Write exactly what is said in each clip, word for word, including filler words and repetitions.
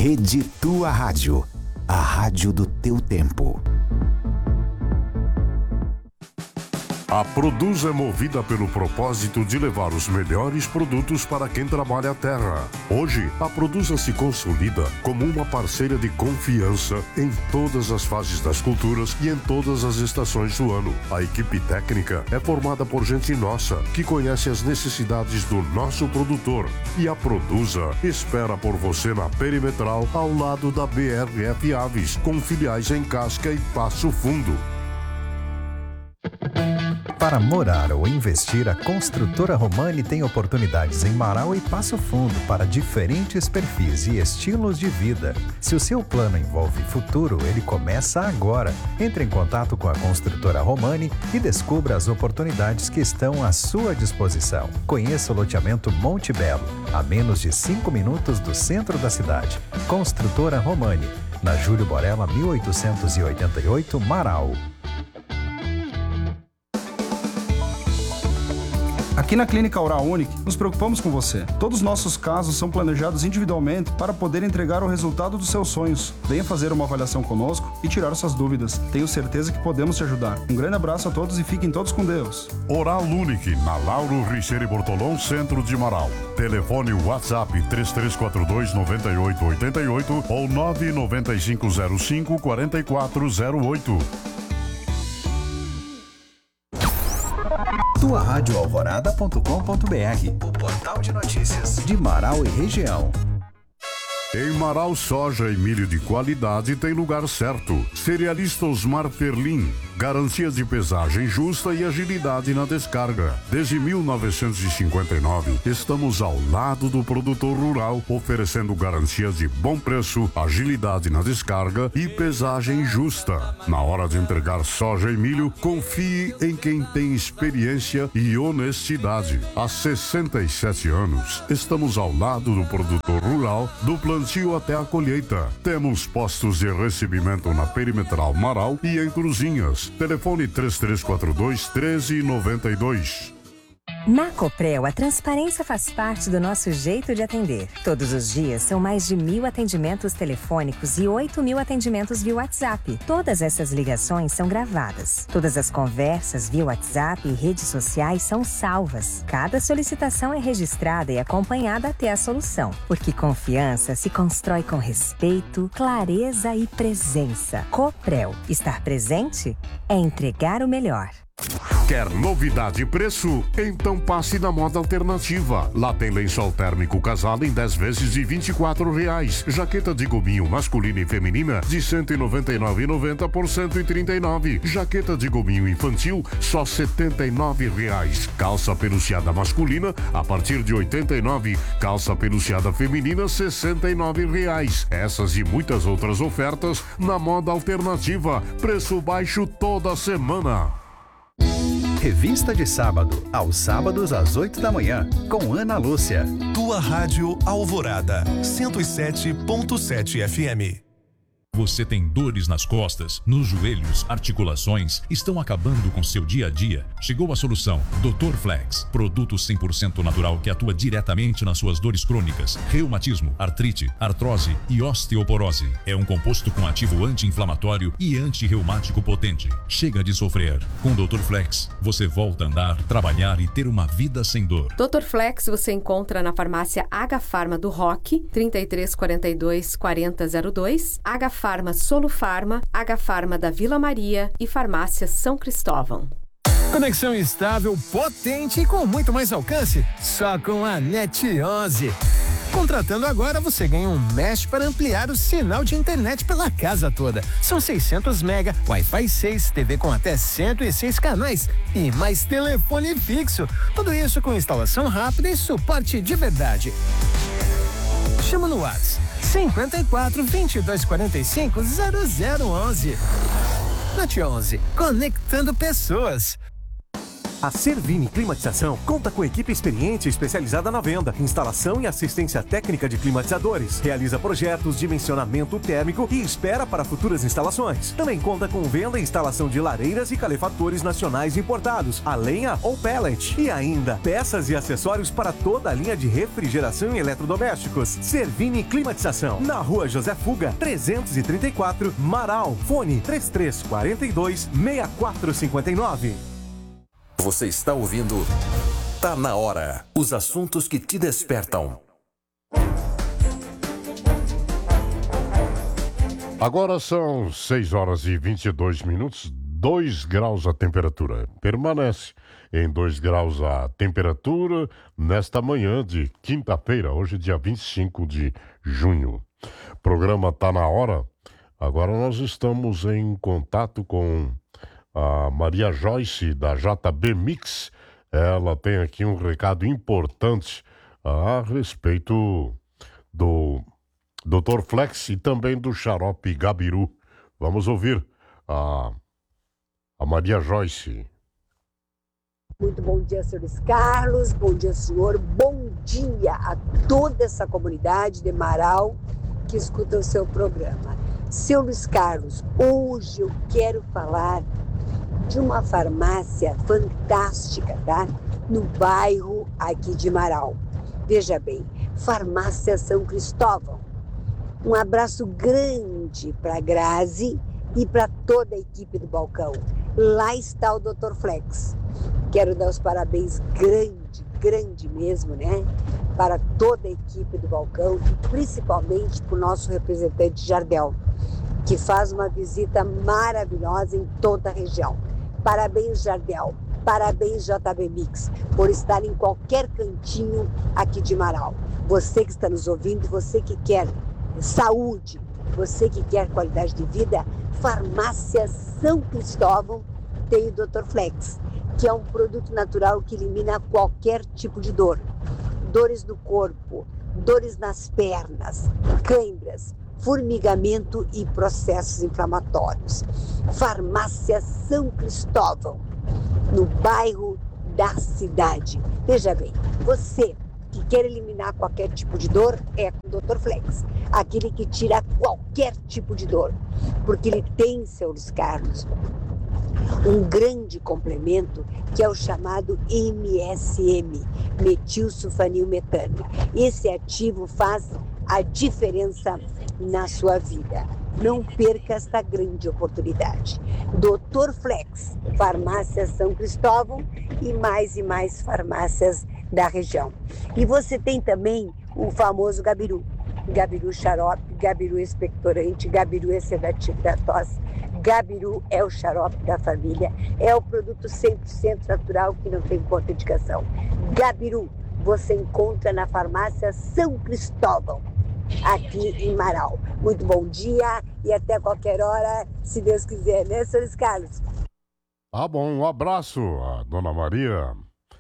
Rede Tua Rádio, a rádio do teu tempo. A Produz é movida pelo propósito de levar os melhores produtos para quem trabalha a terra. Hoje, a Produza se consolida como uma parceira de confiança em todas as fases das culturas e em todas as estações do ano. A equipe técnica é formada por gente nossa, que conhece as necessidades do nosso produtor. E a Produza espera por você na Perimetral, ao lado da B R F Aves, com filiais em Casca e Passo Fundo. Para morar ou investir, a Construtora Romani tem oportunidades em Marau e Passo Fundo para diferentes perfis e estilos de vida. Se o seu plano envolve futuro, ele começa agora. Entre em contato com a Construtora Romani e descubra as oportunidades que estão à sua disposição. Conheça o loteamento Monte Belo, a menos de cinco minutos do centro da cidade. Construtora Romani, na Júlio Borella, mil oitocentos e oitenta e oito, Marau. Aqui na Clínica Oral Unique, nos preocupamos com você. Todos os nossos casos são planejados individualmente para poder entregar o resultado dos seus sonhos. Venha fazer uma avaliação conosco e tirar suas dúvidas. Tenho certeza que podemos te ajudar. Um grande abraço a todos e fiquem todos com Deus. Oral Unique, na Lauro Richeiro Bortolão, centro de Marau. Telefone WhatsApp três três quatro dois, nove oito oito oito ou nove nove cinco zero cinco, quatro quatro zero oito. tua rádio alvorada ponto com ponto br, o portal de notícias de Marau e região. Em Marau, soja e milho de qualidade tem lugar certo. Cerealista Osmar Ferlin, garantias de pesagem justa e agilidade na descarga. Desde mil novecentos e cinquenta e nove, estamos ao lado do produtor rural, oferecendo garantias de bom preço, agilidade na descarga e pesagem justa. Na hora de entregar soja e milho, confie em quem tem experiência e honestidade. Há sessenta e sete anos, estamos ao lado do produtor rural, do plantio até a colheita. Temos postos de recebimento na Perimetral Marau e em Cruzinhas. Telefone três três quatro dois, um três nove dois. Na Coprel, a transparência faz parte do nosso jeito de atender. Todos os dias são mais de mil atendimentos telefônicos e oito mil atendimentos via WhatsApp. Todas essas ligações são gravadas. Todas as conversas via WhatsApp e redes sociais são salvas. Cada solicitação é registrada e acompanhada até a solução. Porque confiança se constrói com respeito, clareza e presença. Coprel. Estar presente é entregar o melhor. Quer novidade e preço? Então passe na Moda Alternativa. Lá tem lençol térmico casal em dez vezes de vinte e quatro reais. Jaqueta de gominho masculina e feminina de cento e noventa e nove reais e noventa centavos por cento e trinta e nove reais. Jaqueta de gominho infantil só setenta e nove reais. Calça peluciada masculina a partir de oitenta e nove reais. Calça peluciada feminina sessenta e nove reais. Essas e muitas outras ofertas na Moda Alternativa. Preço baixo toda semana. Revista de sábado, aos sábados às oito da manhã, com Ana Lúcia. Tua Rádio Alvorada, cento e sete ponto sete F M. Você tem dores nas costas, nos joelhos, articulações, estão acabando com seu dia a dia? Chegou a solução. doutor Flex, produto cem por cento natural que atua diretamente nas suas dores crônicas, reumatismo, artrite, artrose e osteoporose. É um composto com ativo anti-inflamatório e anti-reumático potente. Chega de sofrer. Com doutor Flex, você volta a andar, trabalhar e ter uma vida sem dor. doutor Flex você encontra na farmácia H-Farma do Roque, trinta e três, quarenta e dois, quarenta zero dois, H Farma Solufarma, H-Farma da Vila Maria e Farmácia São Cristóvão. Conexão estável, potente e com muito mais alcance, só com a NET onze. Contratando agora, você ganha um mesh para ampliar o sinal de internet pela casa toda. São seiscentos mega, Wi-Fi seis, T V com até cento e seis canais e mais telefone fixo. Tudo isso com instalação rápida e suporte de verdade. Chama no WhatsApp cinquenta e quatro, vinte e dois, quarenta e cinco, zero zero onze. NET onze, conectando pessoas. A Servini Climatização conta com equipe experiente e especializada na venda, instalação e assistência técnica de climatizadores. Realiza projetos, dimensionamento térmico e espera para futuras instalações. Também conta com venda e instalação de lareiras e calefatores nacionais importados, a lenha ou pellet. E ainda, peças e acessórios para toda a linha de refrigeração e eletrodomésticos. Servini Climatização, na Rua José Fuga, trezentos e trinta e quatro, Marau. Fone três três quatro dois, seis quatro cinco nove. Você está ouvindo Tá na Hora. Os assuntos que te despertam. Agora são seis horas e vinte e dois minutos, dois graus a temperatura. Permanece em dois graus a temperatura nesta manhã de quinta-feira, hoje dia vinte e cinco de junho. Programa Tá na Hora. Agora nós estamos em contato com a Maria Joyce, da J B Mix. Ela tem aqui um recado importante a respeito do doutor Flex e também do xarope Gabiru. Vamos ouvir a, a Maria Joyce. Muito bom dia, senhor Luiz Carlos. Bom dia, senhor. Bom dia a toda essa comunidade de Marau que escuta o seu programa. Seu Luiz Carlos, hoje eu quero falar de uma farmácia fantástica, tá? No bairro aqui de Marau. Veja bem, Farmácia São Cristóvão. Um abraço grande para a Grazi e para toda a equipe do balcão. Lá está o doutor Flex. Quero dar os parabéns grande, grande mesmo, né? Para toda a equipe do balcão e principalmente para o nosso representante Jardel, que faz uma visita maravilhosa em toda a região. Parabéns, Jardel. Parabéns, J B Mix, por estar em qualquer cantinho aqui de Marau. Você que está nos ouvindo, você que quer saúde, você que quer qualidade de vida, Farmácia São Cristóvão tem o doutor Flex, que é um produto natural que elimina qualquer tipo de dor. Dores do corpo, dores nas pernas, câimbras, formigamento e processos inflamatórios. Farmácia São Cristóvão, no bairro da cidade. Veja bem, você que quer eliminar qualquer tipo de dor é com o doutor Flex, aquele que tira qualquer tipo de dor, porque ele tem, seu Luiz Carlos, um grande complemento que é o chamado M S M, metilsulfanilmetano. Esse ativo faz a diferença na sua vida. Não perca esta grande oportunidade. doutor Flex, Farmácia São Cristóvão e mais e mais farmácias da região. E você tem também o famoso Gabiru. Gabiru xarope, Gabiru expectorante, Gabiru é sedativo da tosse. Gabiru é o xarope da família, é o produto cem por cento natural que não tem contraindicação. Gabiru você encontra na Farmácia São Cristóvão, aqui em Marau. Muito bom dia e até qualquer hora, se Deus quiser, né, senhor Carlos? Tá bom, um abraço a dona Maria,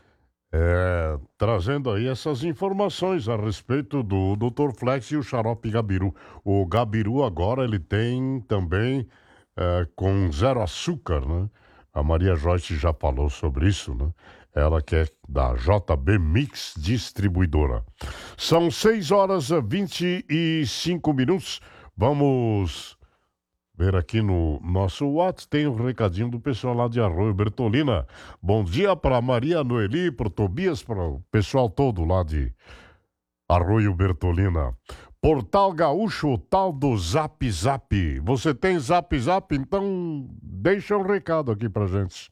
é, trazendo aí essas informações a respeito do doutor Flex e o xarope Gabiru. O Gabiru agora ele tem também é, com zero açúcar, né? A Maria Joyce já falou sobre isso, né? Ela que é da J B Mix Distribuidora. São seis horas e vinte e cinco minutos. Vamos ver aqui no nosso WhatsApp. Tem um recadinho do pessoal lá de Arroio Bertolina. Bom dia para Maria Noeli, para o Tobias, para o pessoal todo lá de Arroio Bertolina. Portal Gaúcho, o tal do Zap Zap. Você tem Zap Zap? Então deixa um recado aqui pra gente.